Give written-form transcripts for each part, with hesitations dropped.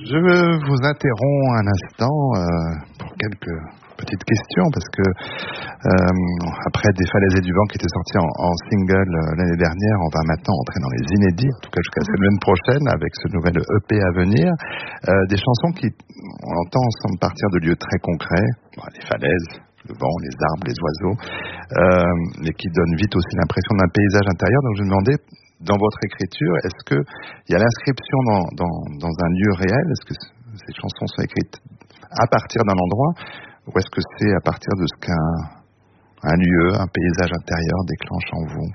Je vous interromps un instant pour quelques petites questions parce que après Des Falaises et du Vent qui était sorti en single l'année dernière, on va maintenant entrer dans les inédits, en tout cas jusqu'à la semaine prochaine avec ce nouvel EP à venir. Des chansons qui, on entend, semblent partir de lieux très concrets, les falaises, le vent, les arbres, les oiseaux, mais qui donnent vite aussi l'impression d'un paysage intérieur. Donc je me demandais, dans votre écriture, est-ce qu'il y a l'inscription dans un lieu réel? Est-ce que ces chansons sont écrites à partir d'un endroit, ou est-ce que c'est à partir de ce qu'un lieu, un paysage intérieur déclenche en vous?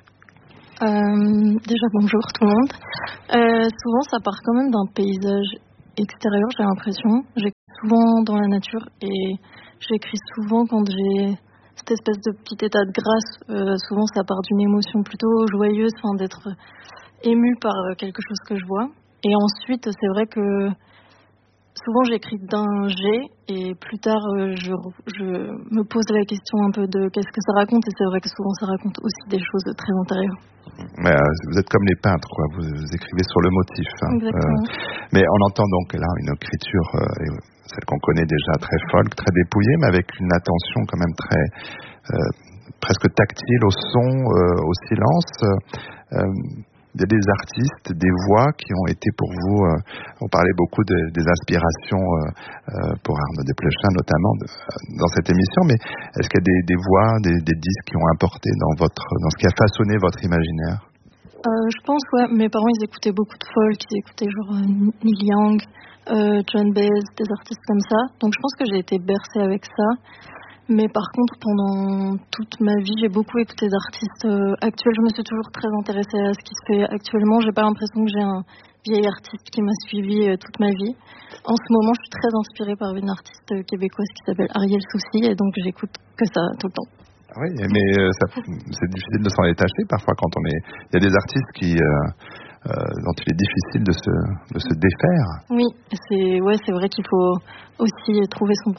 Déjà bonjour tout le monde. Souvent ça part quand même d'un paysage extérieur, j'ai l'impression. J'écris souvent dans la nature et j'écris souvent quand j'ai cette espèce de petit état de grâce. Souvent ça part d'une émotion plutôt joyeuse, d'être émue par quelque chose que je vois. Et ensuite c'est vrai que souvent j'écris d'un jet et plus tard je me pose la question un peu de qu'est-ce que ça raconte, et c'est vrai que souvent ça raconte aussi des choses très intérieures. Vous êtes comme les peintres, quoi. Vous écrivez sur le motif. Exactement. Mais on entend donc là une écriture, celle qu'on connaît déjà, très folk, très dépouillée, mais avec une attention quand même très presque tactile au son, au silence. Il y a des artistes, des voix qui ont été pour vous, on parlait beaucoup des inspirations pour Arnaud Desplechin notamment dans cette émission, mais est-ce qu'il y a des voix, des disques qui ont importé dans ce qui a façonné votre imaginaire? Je pense, ouais. Mes parents, ils écoutaient beaucoup de folk, ils écoutaient genre Neil Young, John Baez, des artistes comme ça. Donc je pense que j'ai été bercée avec ça. Mais par contre, pendant toute ma vie, j'ai beaucoup écouté d'artistes actuels. Je me suis toujours très intéressée à ce qui se fait actuellement. J'ai pas l'impression que j'ai un vieil artiste qui m'a suivi toute ma vie. En ce moment, je suis très inspirée par une artiste québécoise qui s'appelle Ariel Soucy, et donc j'écoute que ça tout le temps. Oui, mais c'est difficile de s'en détacher parfois quand on est. Il y a des artistes dont il est difficile de se défaire. Oui, c'est vrai qu'il faut aussi trouver sa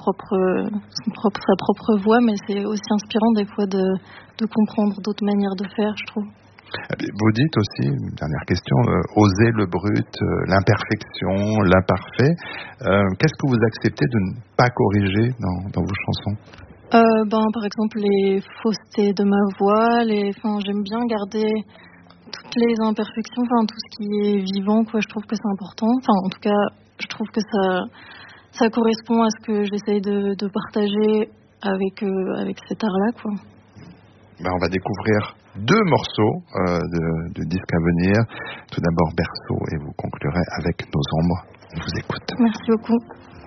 propre voix, mais c'est aussi inspirant des fois de comprendre d'autres manières de faire, je trouve. Vous dites aussi, une dernière question, oser le brut, l'imperfection, l'imparfait. Qu'est-ce que vous acceptez de ne pas corriger dans vos chansons? Par exemple, les faussetés de ma voix, j'aime bien garder toutes les imperfections, tout ce qui est vivant, quoi. Je trouve que c'est important. En tout cas, je trouve que ça correspond à ce que j'essaye de partager avec cet art-là, quoi. On va découvrir 2 morceaux de disques à venir. Tout d'abord Berceau, et vous conclurez avec Nos ombres. On vous écoute. Merci beaucoup.